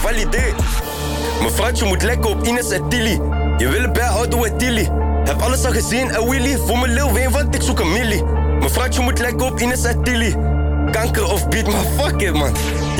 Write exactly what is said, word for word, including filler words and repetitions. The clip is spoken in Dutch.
valideer. Mevrouwtje moet lekker op Ines en Tilly. Je wil het bijhouden met Tilly. Heb alles al gezien en Willy. Voor mijn leeuw ween, want ik zoek een millie. Mevrouwtje moet lekker op Ines en Tilly. Kanker of beat, maar fuck it man.